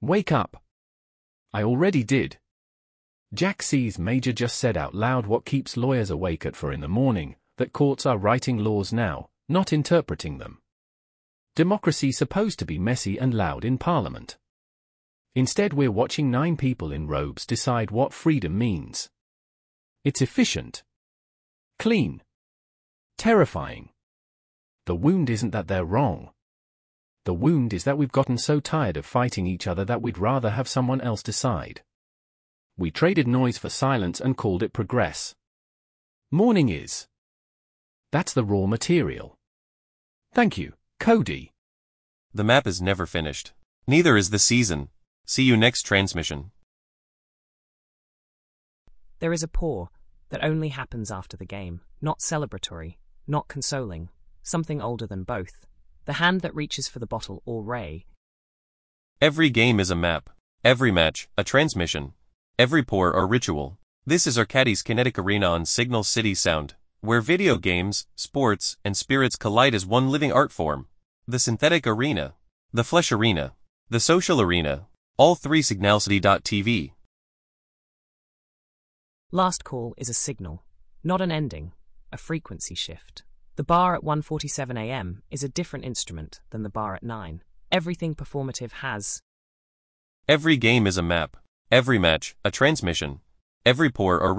Wake up. I already did. Jack C's Major just said out loud what keeps lawyers awake at 4 in the morning, that courts are writing laws now, not interpreting them. Democracy's supposed to be messy and loud in Parliament. Instead we're watching 9 people in robes decide what freedom means. It's efficient. Clean. Terrifying. The wound isn't that they're wrong. The wound is that we've gotten so tired of fighting each other that we'd rather have someone else decide. We traded noise for silence and called it progress. Morning is. That's the raw material. Thank you, Cody. The map is never finished. Neither is the season. See you next transmission. There is a pour that only happens after the game, not celebratory, not consoling, something older than both. The hand that reaches for the bottle or ray. Every game is a map. Every match, a transmission. Every pour a ritual. This is Arcadis Kinetic Arena on Signal City Sound, where video games, sports, and spirits collide as one living art form. The synthetic arena. The flesh arena. The social arena. All 3 signalcity.tv. Last call is a signal, not an ending, a frequency shift. The bar at 1:47 a.m. is a different instrument than the bar at 9. Everything performative has. Every game is a map. Every match, a transmission. Every pour a